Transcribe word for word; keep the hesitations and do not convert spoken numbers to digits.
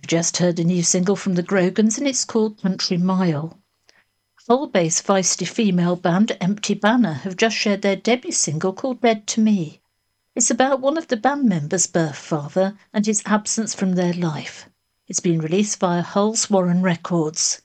You've just heard a new single from the Grogans and it's called Country Mile. Hull-based feisty female band Empty Banner have just shared their debut single called Dead to Me. It's about one of the band members' birth father and his absence from their life. It's been released via Hull's Warren Records.